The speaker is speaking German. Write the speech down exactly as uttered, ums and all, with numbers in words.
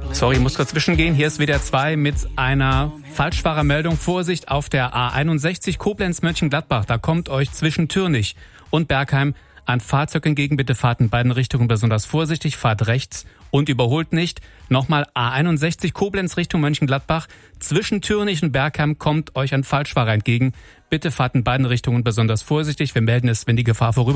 Sorry, ich muss kurz zwischengehen. Hier ist W D R zwei mit einer Falschfahrermeldung. Vorsicht auf der A einundsechzig Koblenz-Mönchengladbach. Da kommt euch zwischen Türnich und Bergheim ein Fahrzeug entgegen. Bitte fahrt in beiden Richtungen besonders vorsichtig. Fahrt rechts und überholt nicht. Nochmal A einundsechzig Koblenz Richtung Mönchengladbach. Zwischen Türnich und Bergheim kommt euch ein Falschfahrer entgegen. Bitte fahrt in beiden Richtungen besonders vorsichtig. Wir melden es, wenn die Gefahr vorüber